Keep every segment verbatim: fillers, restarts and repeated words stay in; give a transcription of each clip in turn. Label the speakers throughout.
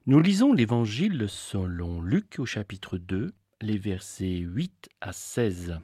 Speaker 1: Nous lisons l'Évangile selon Luc au chapitre deux, les versets huit à seize.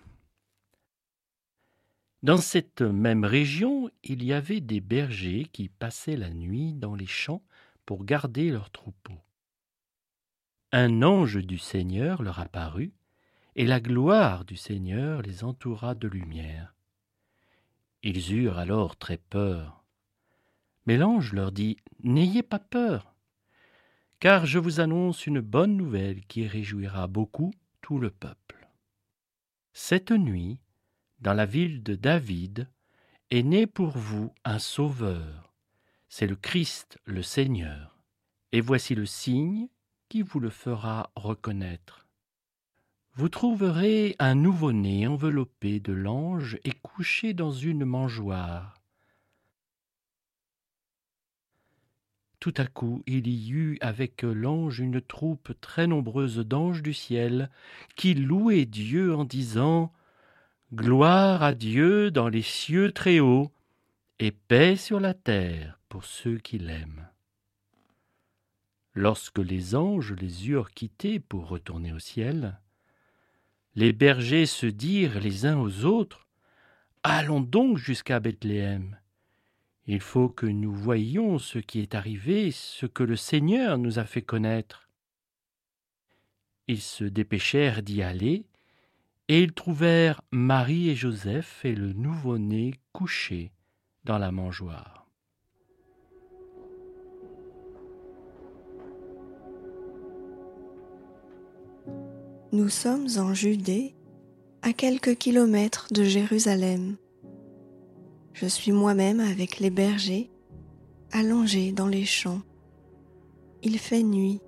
Speaker 1: Dans cette même région, il y avait des bergers qui passaient la nuit dans les champs pour garder leurs troupeaux. Un ange du Seigneur leur apparut, et la gloire du Seigneur les entoura de lumière. Ils eurent alors très peur. Mais l'ange leur dit : « N'ayez pas peur, car je vous annonce une bonne nouvelle qui réjouira beaucoup tout le peuple. Cette nuit, dans la ville de David, est né pour vous un sauveur, c'est le Christ, le Seigneur. Et voici le signe qui vous le fera reconnaître. Vous trouverez un nouveau-né enveloppé de langes et couché dans une mangeoire. » Tout à coup, il y eut avec l'ange une troupe très nombreuse d'anges du ciel qui louaient Dieu en disant : « Gloire à Dieu dans les cieux très hauts et paix sur la terre pour ceux qui l'aiment. » Lorsque les anges les eurent quittés pour retourner au ciel, les bergers se dirent les uns aux autres : « Allons donc jusqu'à Bethléem. Il faut que nous voyions ce qui est arrivé, ce que le Seigneur nous a fait connaître. » Ils se dépêchèrent d'y aller, et ils trouvèrent Marie et Joseph et le nouveau-né couchés dans la mangeoire.
Speaker 2: Nous sommes en Judée, à quelques kilomètres de Jérusalem. Je suis moi-même avec les bergers, allongés dans les champs. Il fait nuit.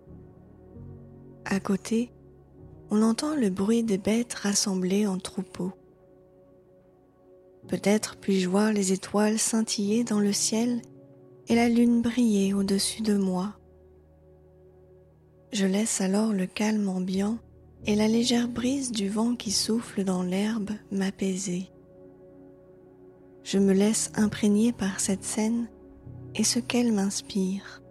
Speaker 2: À côté, on entend le bruit des bêtes rassemblées en troupeaux. Peut-être puis-je voir les étoiles scintiller dans le ciel et la lune briller au-dessus de moi. Je laisse alors le calme ambiant et la légère brise du vent qui souffle dans l'herbe m'apaiser. Je me laisse imprégner par cette scène et ce qu'elle m'inspire.